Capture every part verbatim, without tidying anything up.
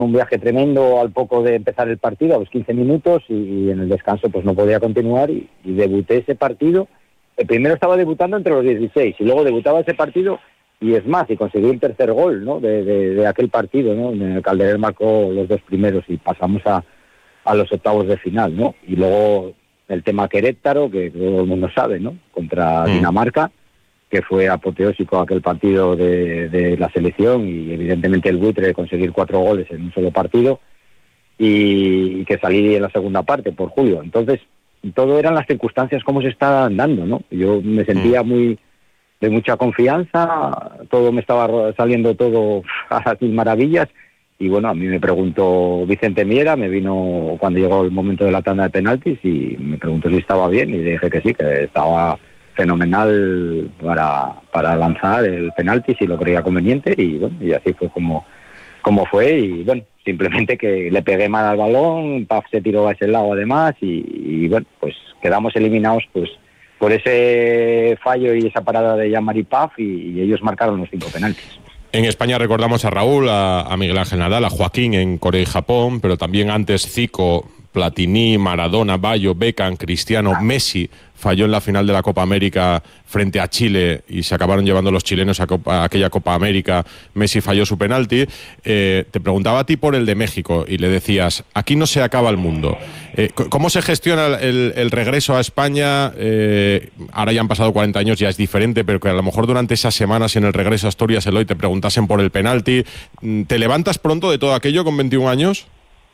un viaje tremendo al poco de empezar el partido, a los quince minutos, y, y en el descanso pues no podía continuar, y, y debuté ese partido. El primero estaba debutando entre los dieciséis, y luego debutaba ese partido, y es más, y conseguí el tercer gol, ¿no?, de, de, de aquel partido, ¿no? En el Calderé marcó los dos primeros y pasamos a, a los octavos de final, ¿no? Y luego el tema Querétaro, que todo el mundo sabe, ¿no?, contra mm. Dinamarca, que fue apoteósico aquel partido de, de la selección, y evidentemente el buitre de conseguir cuatro goles en un solo partido, y, y que salí en la segunda parte por Julio. Entonces, todo eran las circunstancias como se estaban dando, ¿no? Yo me sentía muy de mucha confianza, todo me estaba saliendo todo a las mil maravillas, y bueno, a mí me preguntó Vicente Miera, me vino cuando llegó el momento de la tanda de penaltis, y me preguntó si estaba bien, y dije que sí, que estaba fenomenal para, para lanzar el penalti si lo creía conveniente, y bueno, y así fue como, como fue, y bueno, simplemente que le pegué mal al balón, Paf se tiró a ese lado además, y, y bueno, pues quedamos eliminados pues por ese fallo y esa parada de Jean-Marie Paf, y, y ellos marcaron los cinco penaltis. En España recordamos a Raúl, a, a Miguel Ángel Nadal, a Joaquín en Corea y Japón, pero también antes Zico, Platini, Maradona, Bayo, Beckham, Cristiano, Messi falló en la final de la Copa América frente a Chile y se acabaron llevando los chilenos a, Copa, a aquella Copa América. Messi falló su penalti. Eh, te preguntaba a ti por el de México y le decías, aquí no se acaba el mundo. Eh, ¿Cómo se gestiona el, el regreso a España? Eh, ahora ya han pasado cuarenta años, ya es diferente, pero que a lo mejor durante esas semanas en el regreso a Asturias, Eloy, te preguntasen por el penalti. ¿Te levantas pronto de todo aquello con veintiún años?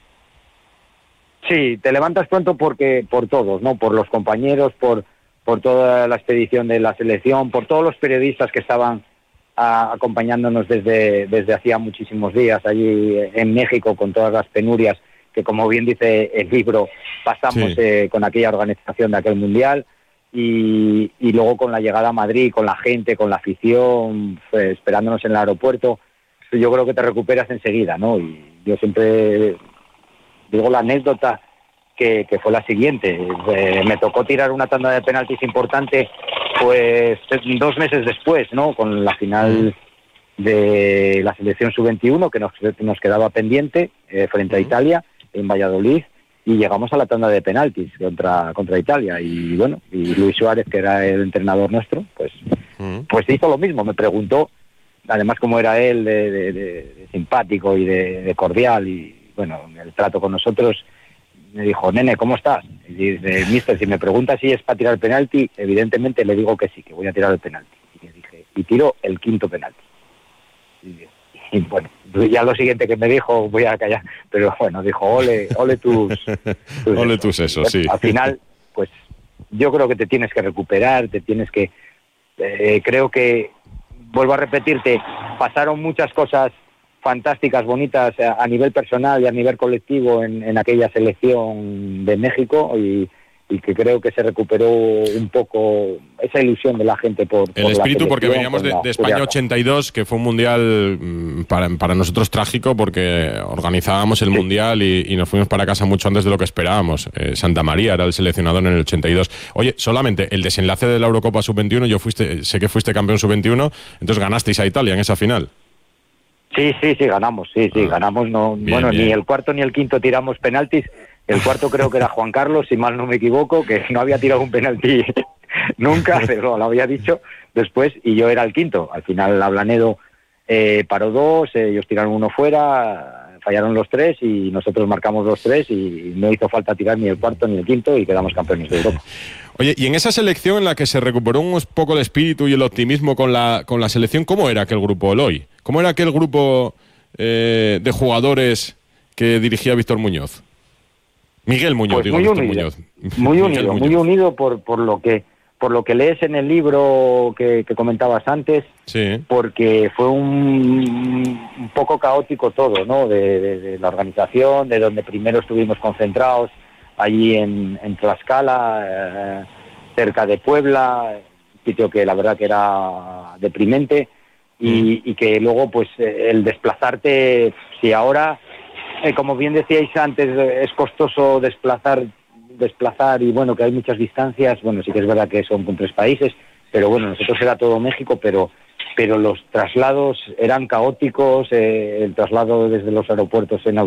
Sí, te levantas pronto porque por todos, ¿no? Por los compañeros, por por toda la expedición de la selección, por todos los periodistas que estaban a, acompañándonos desde desde hacía muchísimos días allí en México, con todas las penurias que, como bien dice el libro, pasamos sí. eh, con aquella organización de aquel mundial, y, y luego con la llegada a Madrid, con la gente, con la afición, pues, esperándonos en el aeropuerto. Yo creo que te recuperas enseguida, ¿no? Y yo siempre digo la anécdota que, que fue la siguiente. Eh, me tocó tirar una tanda de penaltis importante pues dos meses después, ¿no? Con la final de la selección sub veintiuno que nos, nos quedaba pendiente eh, frente a Italia en Valladolid, y llegamos a la tanda de penaltis contra contra Italia, y bueno, y Luis Suárez, que era el entrenador nuestro, pues pues hizo lo mismo. Me preguntó, además, como era él de, de, de, de simpático y de, de cordial, y bueno, el trato con nosotros, me dijo, nene, ¿cómo estás? Y dice, mister, si me pregunta si es para tirar el penalti, evidentemente le digo que sí, que voy a tirar el penalti. Y le dije, y tiro el quinto penalti. Y, y bueno, ya lo siguiente que me dijo, voy a callar, pero bueno, dijo, ole, ole tus... tus ole tus eso, sí. Al final, pues yo creo que te tienes que recuperar, te tienes que... Eh, creo que, vuelvo a repetirte, pasaron muchas cosas fantásticas, bonitas a, a nivel personal y a nivel colectivo en, en aquella selección de México, y, y que creo que se recuperó un poco esa ilusión de la gente por, por el espíritu, la porque veníamos de, de España ochenta y dos, que fue un mundial para, para nosotros trágico, porque organizábamos el sí. mundial y, y nos fuimos para casa mucho antes de lo que esperábamos. Eh, Santa María era el seleccionador en el ochenta y dos. Oye, solamente el desenlace de la Eurocopa sub veintiuno, yo fuiste, sé que fuiste campeón sub veintiuno, entonces ganasteis a Italia en esa final. Sí, sí, sí, ganamos, sí, sí, ah, ganamos, no, bien, bueno, bien. Ni el cuarto ni el quinto tiramos penaltis. El cuarto creo que era Juan Carlos, si mal no me equivoco, que no había tirado un penalti nunca, pero lo había dicho después, y yo era el quinto. Al final Ablanedo eh, paró dos, eh, ellos tiraron uno fuera, fallaron los tres, y nosotros marcamos los tres, y no hizo falta tirar ni el cuarto ni el quinto, y quedamos campeones de Europa. Oye, y en esa selección en la que se recuperó un poco el espíritu y el optimismo con la, con la selección, ¿cómo era aquel grupo, Eloy? ¿Cómo era aquel grupo eh, de jugadores que dirigía Víctor Muñoz? Miguel Muñoz, pues digo, muy Víctor unido, Muñoz. Muy unido, muy unido por, por lo que por lo que lees en el libro que, que comentabas antes, sí. Porque fue un, un poco caótico todo, ¿no? De, de, de la organización, de donde primero estuvimos concentrados, allí en, en Tlaxcala, eh, cerca de Puebla, sitio que la verdad que era deprimente, y, mm. y que luego pues el desplazarte, si ahora, eh, como bien decíais antes, es costoso desplazar, desplazar y bueno, que hay muchas distancias, bueno, sí que es verdad que son con tres países, pero bueno, nosotros era todo México, pero pero los traslados eran caóticos, eh, el traslado desde los aeropuertos en